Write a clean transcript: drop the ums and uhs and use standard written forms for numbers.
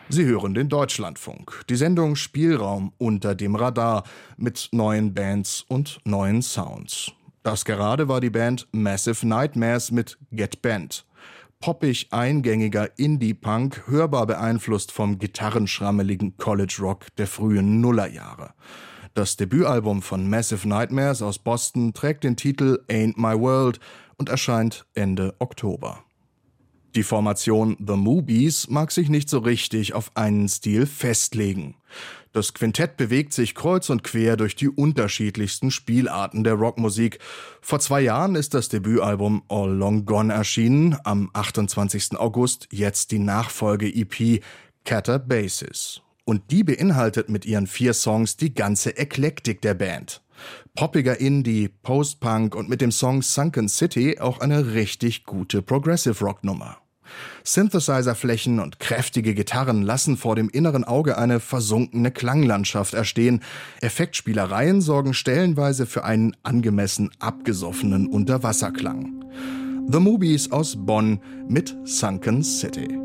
Sie hören den Deutschlandfunk, die Sendung Spielraum unter dem Radar mit neuen Bands und neuen Sounds. Das gerade war die Band Massive Nightmares mit Get Bent. Poppig eingängiger Indie-Punk, hörbar beeinflusst vom gitarrenschrammeligen College-Rock der frühen Nullerjahre. Das Debütalbum von Massive Nightmares aus Boston trägt den Titel Ain't My World und erscheint Ende Oktober. Die Formation The Movies mag sich nicht so richtig auf einen Stil festlegen. Das Quintett bewegt sich kreuz und quer durch die unterschiedlichsten Spielarten der Rockmusik. Vor 2 Jahren ist das Debütalbum All Long Gone erschienen, am 28. August jetzt die Nachfolge-EP Catter Basis. Und die beinhaltet mit ihren 4 Songs die ganze Eklektik der Band. Poppiger Indie, Post-Punk und mit dem Song Sunken City auch eine richtig gute Progressive-Rock-Nummer. Synthesizer-Flächen und kräftige Gitarren lassen vor dem inneren Auge eine versunkene Klanglandschaft erstehen. Effektspielereien sorgen stellenweise für einen angemessen abgesoffenen Unterwasserklang. The Movies aus Bonn mit Sunken City.